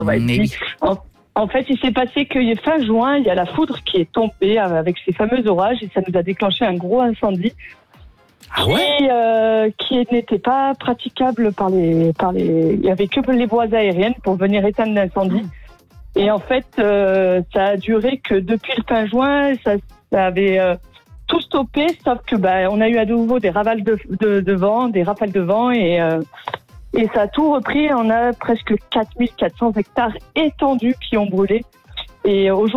Oui. En fait, il s'est passé que fin juin, il y a la foudre qui est tombée avec ces fameux orages et ça nous a déclenché un gros incendie. Ah ouais? Qui n'était pas praticable par les. Il y avait que les voies aériennes pour venir éteindre l'incendie. Et en fait, ça a duré que depuis le fin juin, ça avait tout stoppé, sauf que on a eu à nouveau des rafales de vent, des rafales de vent et ça a tout repris. On a presque 4400 hectares étendus qui ont brûlé. Et aujourd'hui,